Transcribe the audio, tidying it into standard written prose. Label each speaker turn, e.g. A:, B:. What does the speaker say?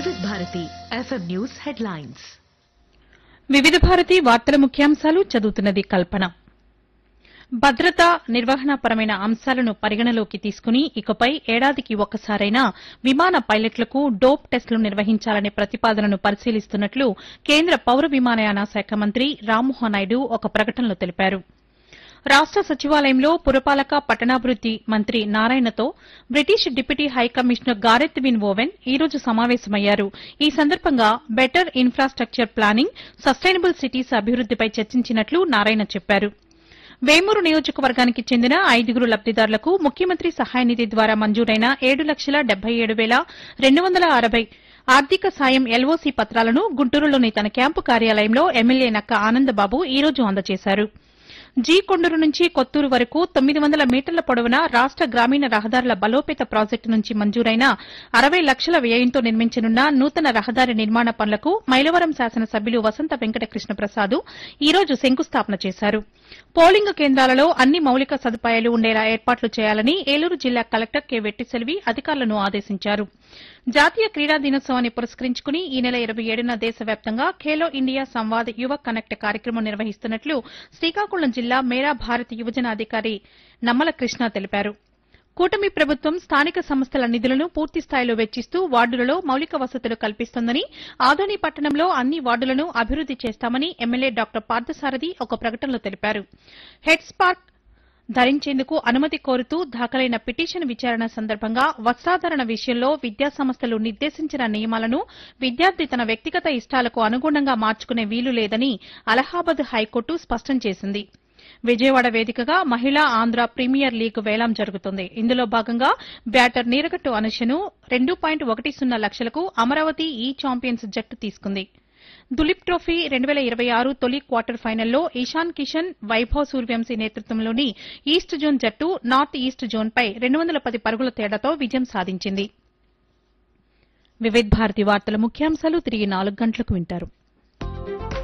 A: వివిధ Bharati FM news headlines.
B: వివిధ భారతి వార్తల ముఖ్యాంశాలు చదువుతున్నది కల్పన. భద్రత నిర్వహణపరమైన అంశాలను పరిగణలోకి తీసుకుని ఇకపై ఏడాదికి ఒక్కసారైనా విమాన పైలట్లకు డోప్ టెస్టులు నిర్వహించాలనే ప్రతిపాదనను పరిశీలిస్తున్నట్లు కేంద్ర పౌర విమానయాన శాఖ మంత్రి రామ్మోహన్ నాయుడు ఒక ప్రకటనలో తెలిపారు. రాష్ట సచివాలయంలో పురపాలక పట్టణాభివృద్ది మంత్రి నారాయణతో British deputy high commissioner Gareth win oven ఈ రోజు సమావేశమయ్యారు. ఈ సందర్భంగా better infrastructure planning, sustainable cities అభివృద్దిపై చర్చించినట్లు నారాయణ చెప్పారు. వేమూరు నియోజకవర్గానికి చెందిన 5 లబ్దిదారులకు ముఖ్యమంత్రి సహాయ నిధి ద్వారా మంజూరైన 7,77,260 ఆర్థిక సాయం ఎల్ఓసీ పత్రాలను గుంటూరులోని తన క్యాంపు కార్యాలయంలో ఎమ్మెల్యే నక్క ఆనందబాబు ఈ రోజు అందజేశారు. జీ కొండూరు నుంచి కొత్తూరు వరకు 900 మీటర్ల పొడవున రాష్ట గ్రామీణ రహదారుల బలోపేత ప్రాజెక్టు నుంచి మంజూరైన 60 లక్షల వ్యయంతో నిర్మించనున్న నూతన రహదారి నిర్మాణ పనులకు మైలవరం శాసనసభ్యులు వసంత వెంకట కృష్ణ ప్రసాద్ ఈ రోజు శంకుస్థాపన చేశారు. పోలింగ్ కేంద్రాలలో అన్ని మౌలిక సదుపాయాలు ఉండేలా ఏర్పాట్లు చేయాలని ఏలూరు జిల్లా కలెక్టర్ కె వెట్టిసెల్వి అధికారులను ఆదేశించారు. జాతీయ క్రీడా దినోత్సవాన్ని పురస్కరించుకుని ఈ నెల 27న దేశవ్యాప్తంగా ఖేలో ఇండియా సంవాద్ యువ కనెక్ట్ కార్యక్రమం నిర్వహిస్తున్నట్లు శ్రీకాకుళం జిల్లా మేరా భారత్ యువజన అధికారి నమ్మల కృష్ణ తెలిపారు. కూటమి ప్రభుత్వం స్థానిక సంస్థల నిధులను పూర్తిస్థాయిలో వెచ్చిస్తూ వార్డులలో మౌలిక వసతులు కల్పిస్తోందని, ఆదోని పట్టణంలో అన్ని వార్డులను అభివృద్ది చేస్తామని ఎమ్మెల్యే డాక్టర్ పార్థసారథి ఒక ప్రకటనలో తెలిపారు. హెడ్ స్పార్క్ ధరించేందుకు అనుమతి కోరుతూ దాఖలైన పిటిషన్ విచారణ సందర్భంగా వస్త్రాధరణ విషయంలో విద్యాసంస్థలు నిర్దేశించిన నియమాలను విద్యార్థి తన వ్యక్తిగత ఇష్టాలకు అనుగుణంగా మార్చుకునే వీలు లేదని అలహాబాద్ హైకోర్టు స్పష్టం చేసింది. విజయవాడ వేదికగా మహిళా ఆంధ్ర ప్రీమియర్ లీగ్ వేలం జరుగుతోంది. ఇందులో భాగంగా బ్యాటర్ నీరగట్టు అనుషను 2.10 లక్షలకు అమరావతి ఈ ఛాంపియన్స్ జట్టు తీసుకుంది. దులీప్ ట్రోఫీ 2026 తొలి క్వార్టర్ ఫైనల్లో ఇషాన్ కిషన్, వైభవ్ సూర్యవంశీ నేతృత్వంలోని ఈస్ట్ జోన్ జట్టు నార్త్ ఈస్ట్ జోన్పై 210 పరుగుల తేడాతో విజయం సాధించింది. వివిధ భారతి వార్తల ముఖ్యాంశాలు తిరిగి 4 గంటలకు వింటారు.